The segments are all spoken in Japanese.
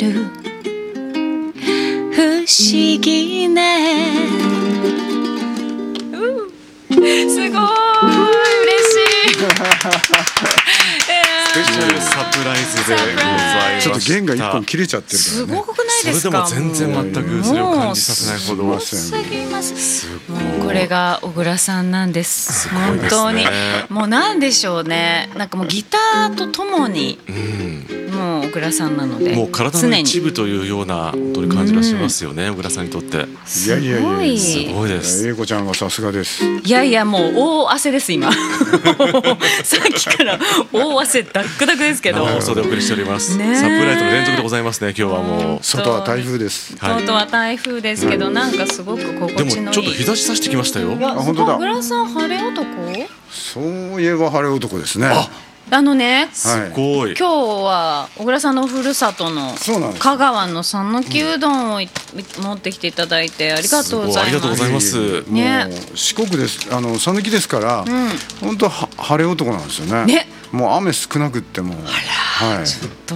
る不思議ね。すごい嬉しいスペシャルサプライズでございました。 ちょっと弦が一本切れちゃってるからね。 すごくないですか。 それでも全然全くそれを感じさせないほど。 すぎます。もうこれが小倉さんなんです。 すごいですね。 本当にもうなんでしょうね。なんかもうギターとともに、もう小倉さんなので、 もう体の一部というような本当に感じがしますよね。小倉さんにとって。 いやいやいや、 すごいです。 英子ちゃんがさすがです。 いやいや、もう大汗です今。さっきから大汗ダックダクですけど。 生放送でお送りしております。サプライズの連続でございますね。今日はもう外は台風です。 外は台風ですけど、なんかすごく心地のいい。 でもちょっと日差し差してきましたよ。 あ、 本当だ。 小倉さん晴れ男？ そういえば晴れ男ですね。 ね、 すごい。 今日は小倉さんのふるさとの香川の讃岐うどんを持ってきていただいてありがとうございます。 ありがとうございます。 ね、 もう四国です。讃岐ですから、本当晴れ男なんですよね。 ね、 もう雨少なくっても、はい、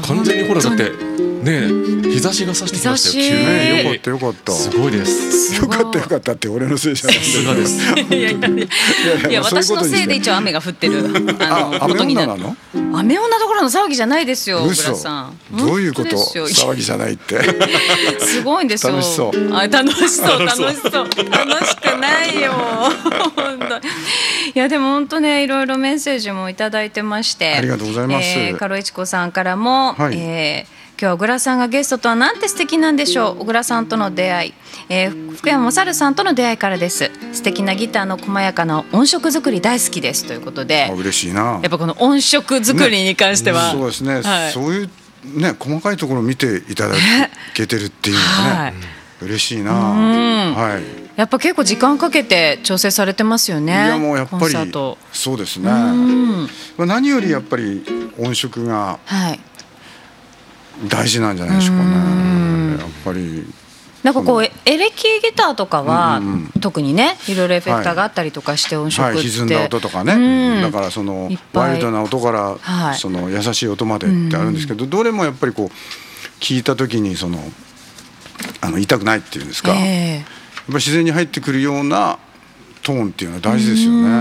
完全にほらだってね、日差しが差してきましたよ。 急によかったよかった。 すごいです。 よかったよかったって俺のせいじゃない。 さすがです。 いや私のせいで一応雨が降ってる雨女なの？ 雨女どころの騒ぎじゃないですよ、小倉さん。 どういうこと？騒ぎじゃないって。 すごいんですよ。 楽しそう。 楽しそう楽しそう楽しくないよ。本当。いやでも本当ね、いろいろメッセージもいただいてまして、 ありがとうございます。 カロイチコさんからも、 はい、 今日は小倉さんがゲストとはなんて素敵なんでしょう。小倉さんとの出会い、福山雅治さんとの出会いからです。素敵なギターの細やかな音色作り大好きですということで、 嬉しいな。 やっぱこの音色作りに関しては、 そうですね、はい、そういうね細かいところを見ていただけてるっていうのはね、嬉しいな。はい。 やっぱ結構時間かけて調整されてますよね。 いやもうやっぱりそうですね。何よりやっぱり音色が大事なんじゃないでしょうかね。やっぱりなんかこうエレキギターとかは特にね、いろいろエフェクターがあったりとかして音色って、 歪んだ音とかね、だからそのワイルドな音からその優しい音までってあるんですけど、どれもやっぱりこう聞いた時にその痛くないっていうんですか、やっぱり自然に入ってくるようなトーンっていうのは大事ですよね。